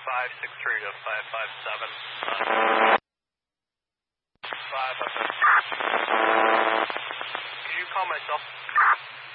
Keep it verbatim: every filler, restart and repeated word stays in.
five six three to five five seven. five, okay. Could you call myself?